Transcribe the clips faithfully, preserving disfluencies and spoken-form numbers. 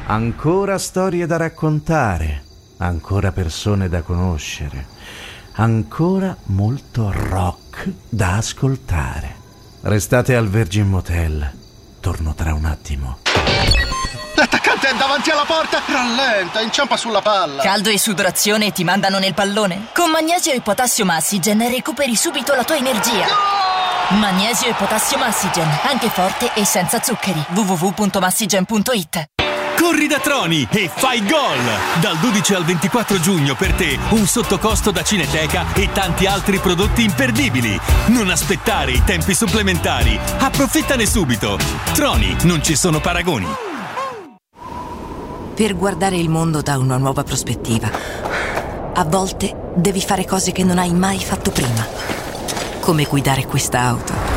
Ancora storie da raccontare, ancora persone da conoscere, ancora molto rock da ascoltare. Restate al Virgin Motel, torno tra un attimo. L'attaccante è davanti alla porta, rallenta, inciampa sulla palla. Caldo e sudorazione ti mandano nel pallone? Con Magnesio e Potassio Massigen recuperi subito la tua energia. No! Magnesio e Potassio Massigen, anche forte e senza zuccheri. w w w punto massigen punto i t. Corri da Troni e fai gol! Dal dodici al ventiquattro giugno per te un sottocosto da Cineteca e tanti altri prodotti imperdibili. Non aspettare i tempi supplementari. Approfittane subito. Troni, non ci sono paragoni. Per guardare il mondo da una nuova prospettiva, a volte devi fare cose che non hai mai fatto prima. Come guidare questa auto.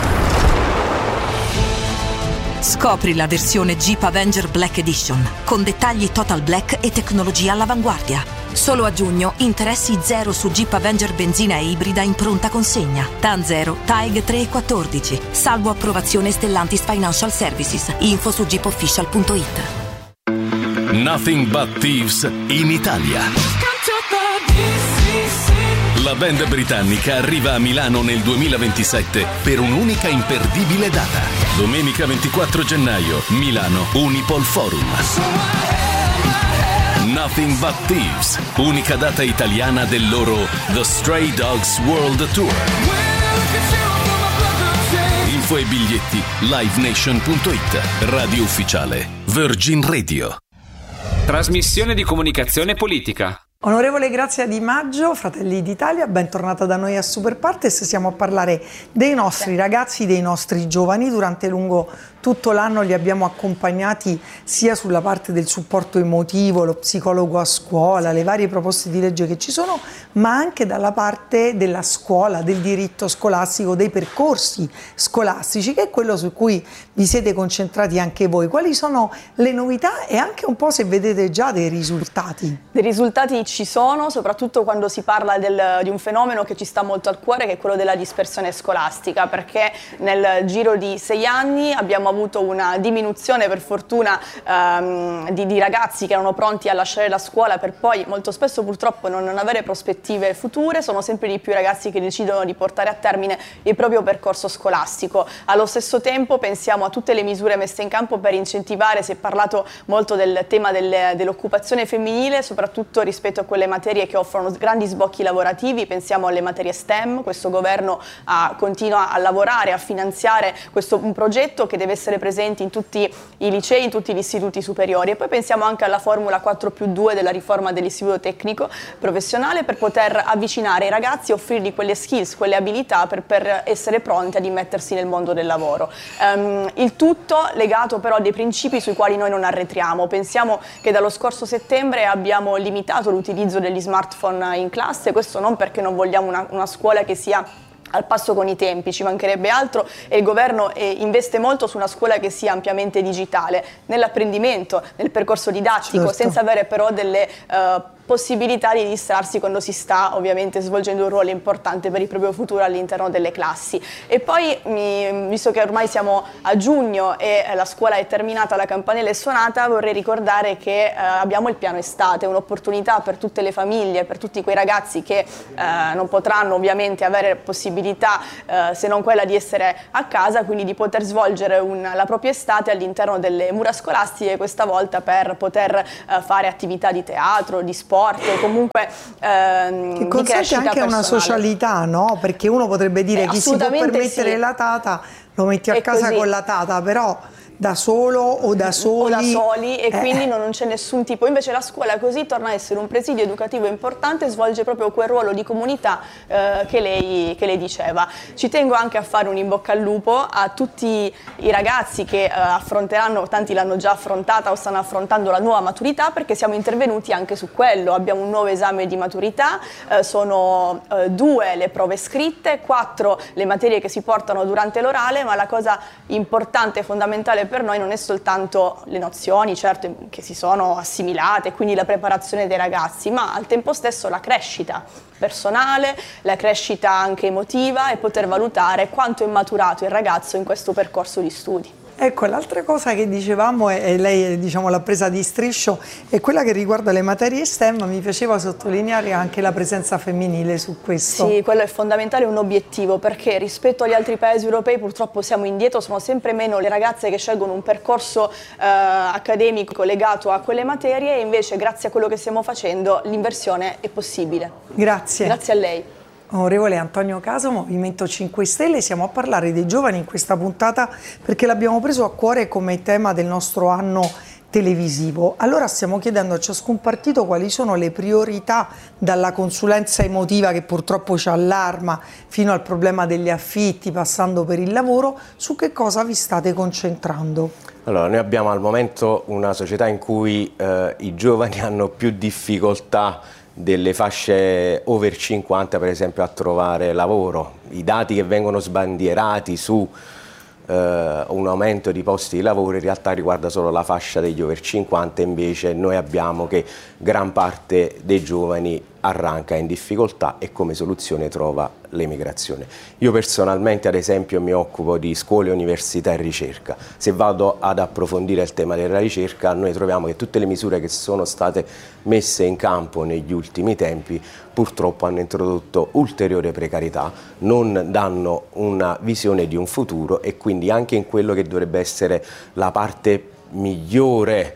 Scopri la versione Jeep Avenger Black Edition, con dettagli total black e tecnologia all'avanguardia. Solo a giugno, interessi zero su Jeep Avenger benzina e ibrida in pronta consegna. T A N zero, T A E G tre e quattordici. Salvo approvazione Stellantis Financial Services. Info su jeep official punto i t. Nothing But Thieves in Italia. La band britannica arriva a Milano nel duemilaventisette per un'unica imperdibile data. Domenica ventiquattro gennaio, Milano Unipol Forum. Nothing But Thieves, unica data italiana del loro The Stray Dogs World Tour. Info e biglietti live nation punto i t. Radio ufficiale Virgin Radio. Trasmissione di comunicazione politica. Onorevole Grazia Di Maggio, Fratelli d'Italia, bentornata da noi a Superpartes. Siamo a parlare dei nostri ragazzi, dei nostri giovani. Durante lungo tutto l'anno li abbiamo accompagnati sia sulla parte del supporto emotivo, lo psicologo a scuola, le varie proposte di legge che ci sono, ma anche dalla parte della scuola, del diritto scolastico, dei percorsi scolastici, che è quello su cui vi siete concentrati anche voi. Quali sono le novità e anche un po' se vedete già dei risultati? Dei risultati ci sono, soprattutto quando si parla del, di un fenomeno che ci sta molto al cuore, che è quello della dispersione scolastica, perché nel giro di sei anni abbiamo avuto una diminuzione, per fortuna, ehm, di, di ragazzi che erano pronti a lasciare la scuola per poi molto spesso purtroppo non, non avere prospettive future. Sono sempre di più i ragazzi che decidono di portare a termine il proprio percorso scolastico. Allo stesso tempo pensiamo a tutte le misure messe in campo per incentivare, si è parlato molto del tema del, dell'occupazione femminile, soprattutto rispetto a quelle materie che offrono grandi sbocchi lavorativi. Pensiamo alle materie STEM. Questo governo ha, continua a lavorare, a finanziare questo un progetto che deve essere presente in tutti i licei, in tutti gli istituti superiori. E poi pensiamo anche alla formula quattro più due della riforma dell'istituto tecnico professionale, per poter avvicinare i ragazzi e offrirgli quelle skills, quelle abilità per, per essere pronti ad immettersi nel mondo del lavoro. Um, il tutto legato però a dei principi sui quali noi non arretriamo. Pensiamo che dallo scorso settembre abbiamo limitato l'utilizzo degli smartphone in classe, questo non perché non vogliamo una, una scuola che sia al passo con i tempi, ci mancherebbe altro, e il governo eh, investe molto su una scuola che sia ampiamente digitale, nell'apprendimento, nel percorso didattico, certo, senza avere però delle uh, possibilità di distrarsi quando si sta ovviamente svolgendo un ruolo importante per il proprio futuro all'interno delle classi. E poi, mi, visto che ormai siamo a giugno e la scuola è terminata, la campanella è suonata, vorrei ricordare che eh, abbiamo il piano estate, un'opportunità per tutte le famiglie, per tutti quei ragazzi che eh, non potranno ovviamente avere possibilità eh, se non quella di essere a casa, quindi di poter svolgere un, la propria estate all'interno delle mura scolastiche, questa volta per poter eh, fare attività di teatro, di sport, comunque ehm, che consente anche personale. Una socialità, no? Perché uno potrebbe dire eh, chi si può permettere sì. la tata lo metti a è casa così. Con la tata, però da solo o da soli, o da soli e eh. quindi non, non c'è nessun tipo. Invece la scuola così torna a essere un presidio educativo importante e svolge proprio quel ruolo di comunità eh, che, lei, che lei diceva. Ci tengo anche a fare un in bocca al lupo a tutti i ragazzi che eh, affronteranno, tanti l'hanno già affrontata o stanno affrontando la nuova maturità, perché siamo intervenuti anche su quello. Abbiamo un nuovo esame di maturità, eh, sono eh, due le prove scritte, quattro le materie che si portano durante l'orale, ma la cosa importante e fondamentale per noi non è soltanto le nozioni, certo, che si sono assimilate, quindi la preparazione dei ragazzi, ma al tempo stesso la crescita personale, la crescita anche emotiva e poter valutare quanto è maturato il ragazzo in questo percorso di studi. Ecco, l'altra cosa che dicevamo, e lei diciamo l'ha presa di striscio, è quella che riguarda le materie STEM. Mi piaceva sottolineare anche la presenza femminile su questo. Sì, quello è fondamentale, un obiettivo, perché rispetto agli altri paesi europei purtroppo siamo indietro, sono sempre meno le ragazze che scelgono un percorso eh, accademico legato a quelle materie, e invece grazie a quello che stiamo facendo l'inversione è possibile. Grazie. Grazie a lei. Onorevole Antonio Caso, Movimento cinque Stelle, siamo a parlare dei giovani in questa puntata perché l'abbiamo preso a cuore come tema del nostro anno televisivo. Allora stiamo chiedendo a ciascun partito quali sono le priorità, dalla consulenza emotiva che purtroppo ci allarma fino al problema degli affitti, passando per il lavoro, su che cosa vi state concentrando? Allora, noi abbiamo al momento una società in cui eh, i giovani hanno più difficoltà delle fasce over cinquanta, per esempio, a trovare lavoro. I dati che vengono sbandierati su eh, un aumento di posti di lavoro in realtà riguarda solo la fascia degli over cinquanta, invece noi abbiamo che gran parte dei giovani arranca in difficoltà e come soluzione trova l'emigrazione. Io personalmente, ad esempio, mi occupo di scuole, università e ricerca. Se vado ad approfondire il tema della ricerca, noi troviamo che tutte le misure che sono state messe in campo negli ultimi tempi purtroppo hanno introdotto ulteriore precarietà, non danno una visione di un futuro, e quindi anche in quello che dovrebbe essere la parte migliore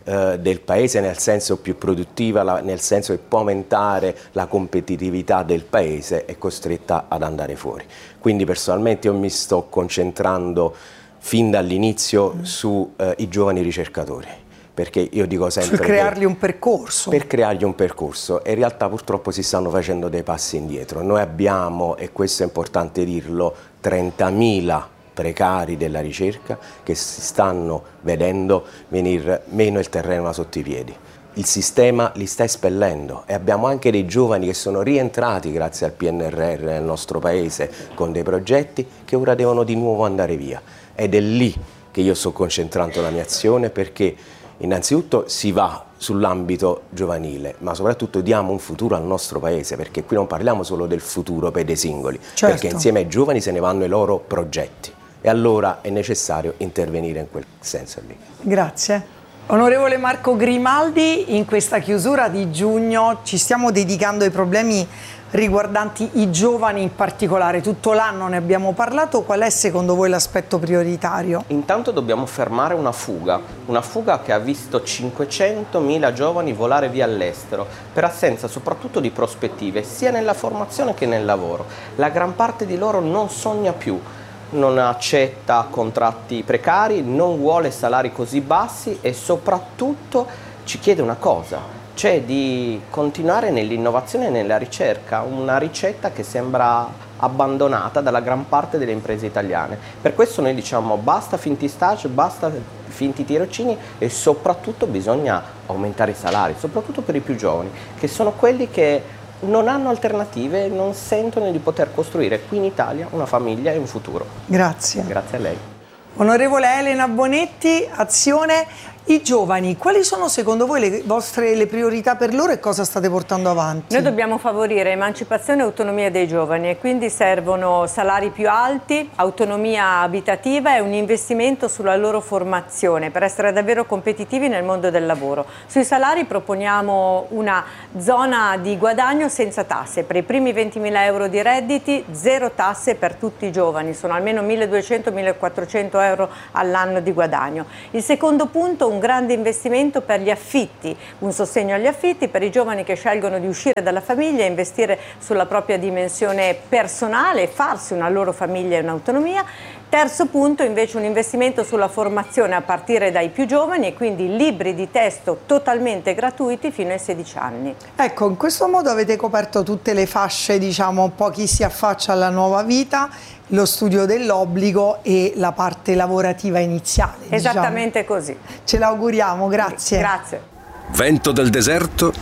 del paese, nel senso più produttiva, la, nel senso che può aumentare la competitività del paese, è costretta ad andare fuori. Quindi personalmente io mi sto concentrando fin dall'inizio mm. sui eh, giovani ricercatori, perché io dico sempre per creargli un percorso. Per creargli un percorso, e in realtà purtroppo si stanno facendo dei passi indietro. Noi abbiamo, e questo è importante dirlo, trentamila precari della ricerca che si stanno vedendo venire meno il terreno sotto i piedi. Il sistema li sta espellendo, e abbiamo anche dei giovani che sono rientrati grazie al P N R R nel nostro paese con dei progetti che ora devono di nuovo andare via, ed è lì che io sto concentrando la mia azione, perché innanzitutto si va sull'ambito giovanile, ma soprattutto diamo un futuro al nostro paese, perché qui non parliamo solo del futuro per dei singoli, certo, perché insieme ai giovani se ne vanno i loro progetti. E allora è necessario intervenire in quel senso lì. Grazie. Onorevole Marco Grimaldi, in questa chiusura di giugno ci stiamo dedicando ai problemi riguardanti i giovani in particolare. Tutto l'anno ne abbiamo parlato. Qual è secondo voi l'aspetto prioritario? Intanto dobbiamo fermare una fuga, una fuga che ha visto cinquecentomila giovani volare via all'estero per assenza soprattutto di prospettive sia nella formazione che nel lavoro. La gran parte di loro non sogna più, non accetta contratti precari, non vuole salari così bassi, e soprattutto ci chiede una cosa, cioè di continuare nell'innovazione e nella ricerca, una ricetta che sembra abbandonata dalla gran parte delle imprese italiane. Per questo noi diciamo basta finti stage, basta finti tirocini, e soprattutto bisogna aumentare i salari, soprattutto per i più giovani, che sono quelli che non hanno alternative, non sentono di poter costruire qui in Italia una famiglia e un futuro. Grazie. Grazie a lei. Onorevole Elena Bonetti, Azione. I giovani, quali sono secondo voi le vostre le priorità per loro e cosa state portando avanti? Noi dobbiamo favorire emancipazione e autonomia dei giovani, e quindi servono salari più alti, autonomia abitativa e un investimento sulla loro formazione per essere davvero competitivi nel mondo del lavoro. Sui salari proponiamo una zona di guadagno senza tasse. Per i primi ventimila euro di redditi, zero tasse per tutti i giovani, sono almeno milleduecento millequattrocento euro all'anno di guadagno. Il secondo punto, un grande investimento per gli affitti, un sostegno agli affitti per i giovani che scelgono di uscire dalla famiglia e investire sulla propria dimensione personale e farsi una loro famiglia e un'autonomia. Terzo punto, invece, un investimento sulla formazione a partire dai più giovani, e quindi libri di testo totalmente gratuiti fino ai sedici anni. Ecco, in questo modo avete coperto tutte le fasce, diciamo, un po' chi si affaccia alla nuova vita, lo studio dell'obbligo e la parte lavorativa iniziale. Esattamente diciamo. Così. Ce l'auguriamo, grazie. Grazie. Vento del deserto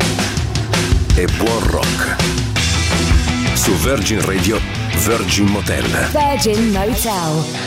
e buon rock. Su Virgin Radio, Virgin Motel. Virgin Motel.